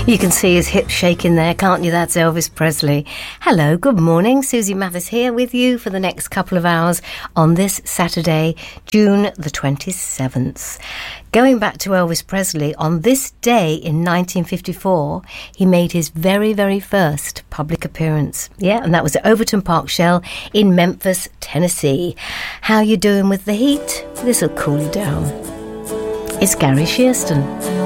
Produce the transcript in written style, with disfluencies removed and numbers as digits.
You can see his hips shaking there, can't you? That's Elvis Presley. Hello, good morning. Susie Mathis here with you for the next couple of hours on this Saturday, June the 27th. Going back to Elvis Presley, on this day in 1954, he made his very, very first public appearance. Yeah, and that was at Overton Park Shell in Memphis, Tennessee. How you doing with the heat? This'll cool you down. It's Gary Shearston.